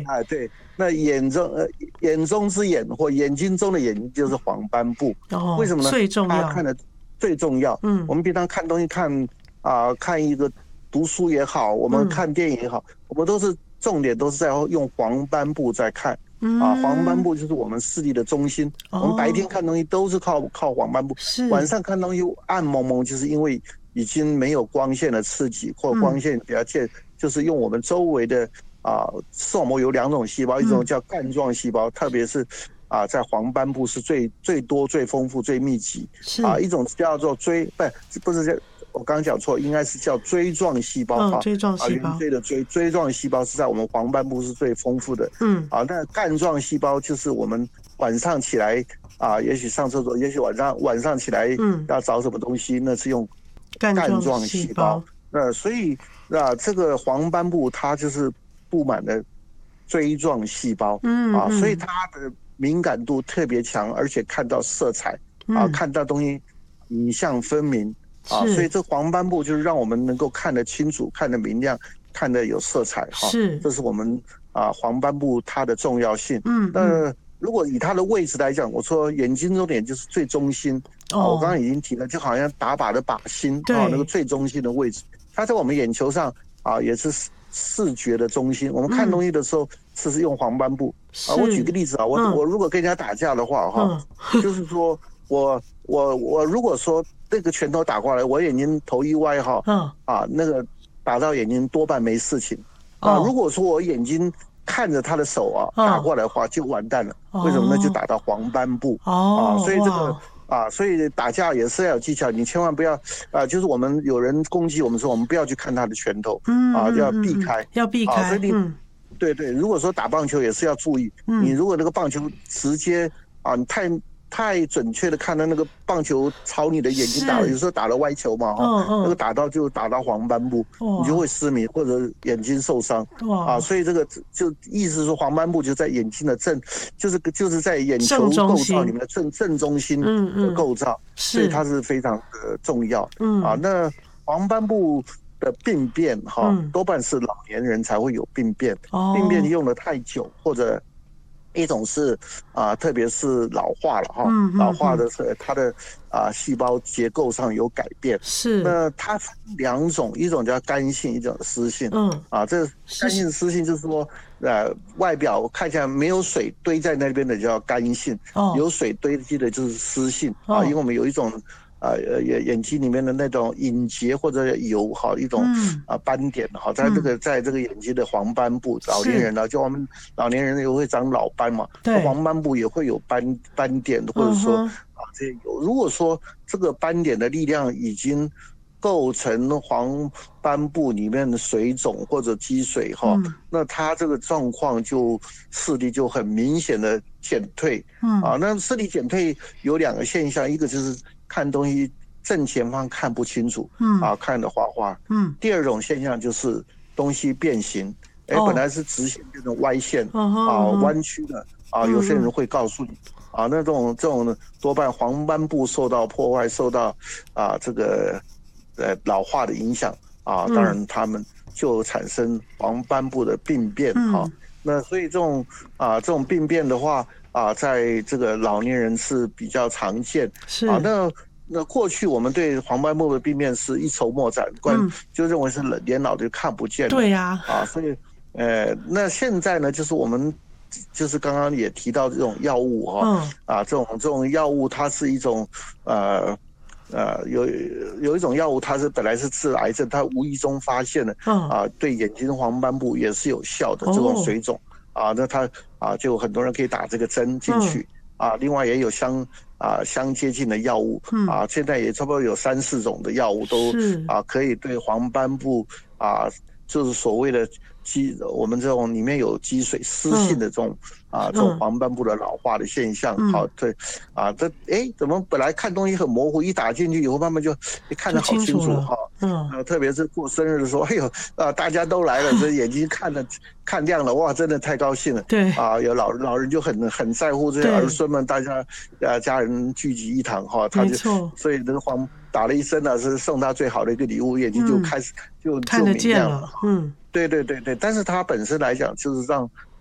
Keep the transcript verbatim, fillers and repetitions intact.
对， 啊，对，那眼中呃眼中之眼或眼睛中的眼睛就是黄斑部。为哦， 什么呢？ 最重要。 他看的最重要。 嗯我们平常看东西看啊、看一个读书也好，我们嗯看电影也好，我们都是重点都是在用黄斑部在看。啊，黄斑嗯， 部就是我们视力的中心。我们白天哦， 看东西都是靠靠黄斑部，晚是， 上看东西暗蒙蒙，就是因为已经没有光线的刺激，或光嗯线比较见，就是用我们周围的啊，视网膜有两种细胞，一种嗯叫冠状细胞，特别是啊在黄斑部是最最多、最丰富、最密集啊， 是， 一种叫做锥，不不是叫我刚刚讲错，应该是叫锥状细胞嗯， 哈。 锥状啊，圆细胞。 锥的锥，锥状细胞是在我们黄斑部是最丰富的。 嗯啊，那干状细胞就是我们晚上起来啊，也许上厕所，也许晚上晚上起来嗯， 要找什么东西，那是用干干状状细胞。 细胞。 那所以啊，这个黄斑部它就是布满了锥状细胞啊，所以嗯嗯它的敏感度特别强，而且看到色彩啊， 嗯， 看到东西影像分明啊，所以是这黄斑部就是让我们能够看得清楚、看得明亮、看得有色彩哈。 是， 这是我们啊黄斑部它的重要性。 嗯嗯， 那如果以它的位置来讲，我说眼睛中点就是最中心啊，我刚刚哦， 已经提了，就好像打靶的靶心啊，那个对， 最中心的位置，它在我们眼球上啊也是视视觉的中心。我们看东嗯， 西的时候是用黄斑部啊。我举个是， 例子啊，我嗯我如果跟人家打架的话哈， 嗯就是说我我我如果说那个拳头打过来，我眼睛头一歪哈嗯， 啊，那个打到眼睛多半没事情啊。如哦果说我眼睛看着他的手啊打哦过来的话，就完蛋了。为什么呢？就哦打到黄斑部啊。 哦， 所以这个哇， 啊，所以打架也是要有技巧，你千万不要啊，就是我们有人攻击我们说，我们不要去看他的拳头嗯啊，就要嗯嗯嗯， 避开要避啊。所以开， 你嗯对对，如果说打棒球也是要注意，你嗯如果那个棒球直接啊，你太太准确的看到那个棒球朝你的眼睛打了，有是， 时候打了歪球嘛哈， 嗯嗯， 那个打到就打到黄斑部，你就会哇失明或者眼睛受伤啊。 哇， 所以这个就意思是说黄斑部就在眼睛的正，就是就是在眼正球构造中心， 里面的正正中心的嗯嗯， 构造，所以它是， 是非常的重要啊。 嗯那黄斑部的病变哈， 嗯， 多半是老年人才会有病变，病变哦， 用的太久，或者一种是啊、特别是老化了哈， 嗯老嗯嗯， 化的是它的啊、细胞结构上有改变。 是， 那它分两种，一种叫干性，一种湿性。 嗯， 啊，这是是， 干性湿性就是说，呃，外表看起来没有水堆在那边的叫干性， 哦有水堆积的就是湿性啊。因为哦， 我们有一种呃眼眼睛里面的那种隐结或者油哈，一种嗯啊斑点哈，在这嗯， 个在这个眼睛的黄斑部，老年是， 人呢，就我们老年人也会长老斑嘛， 对， 黄斑部也会有斑斑点，或者说嗯哼， 啊这些有。如果说这个斑点的力量已经构成黄斑部里面的水肿或者积水哈， 嗯那它这个状况就视力就很明显的减退啊。 嗯那视力减退有两个现象，一个就是看东西正前方看不清楚嗯啊，看得花花。 嗯， 第二种现象就是东西变形，哎，本哦， 来是直线变成歪线嗯哼啊， 嗯哼， 弯曲的啊，有些人嗯嗯， 会告诉你啊，那种这种多半黄斑部受到破坏，受到啊这个呃老化的影响啊，当嗯然他们就产生黄斑部的病变哈。 嗯， 那所以这种啊这种病变的话啊，在这个老年人是比较常见啊。 是， 那那过去我们对黄斑部的病变是一筹莫展，关嗯， 就认为是年老就看不见了对呀， 啊。所以呃，那现在呢，就是我们就是刚刚也提到这种药物哈、 嗯啊，这种这种药物它是一种呃。呃，有有一种药物，它是本来是治癌症，它无意中发现了嗯， 啊，对眼睛黄斑部也是有效的这种哦， 水肿啊，那它啊就很多人可以打这个针进嗯去啊，另外也有相啊相接近的药物嗯， 啊，现在也差不多有三四种的药物都是， 啊可以对黄斑部啊，就是所谓的积我们这种里面有积水湿性的这种啊这种嗯黄斑部的老化的现象， 嗯好对啊，这哎怎么本来看东西很模糊，一打进去以后慢慢就看就得好清楚了， 清楚哈。 嗯， 呃，特别是过生日的时候，哎呦啊，大家都来了，这眼睛看的看亮了，哇，真的太高兴了。 对啊，有老老人就很很在乎这些对儿孙们，大家呃家人聚集一堂哈，他就没错， 所以那个黄打了一针呢，是送他最好的一个礼物，眼睛就嗯， 开始就看得就明见了， 亮了哈。 嗯对对对对，但是它本身来讲，就是让